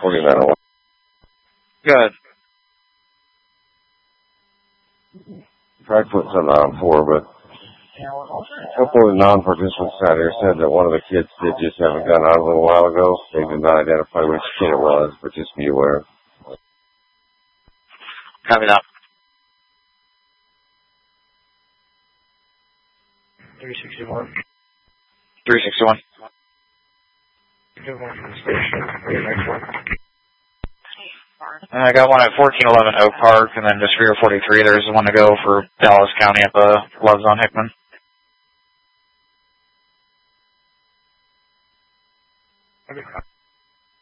4901. Good. Tried putting something on 4, but a couple of non-participants out here said that one of the kids did just have a gun out a little while ago. They did not identify which kid it was, but just be aware. Copy that. 361. 361. Good one from the station. Next one. I got one at 1411 Oak Park, and then just for your 43, there's one to go for Dallas County at the Loves on Hickman. Okay.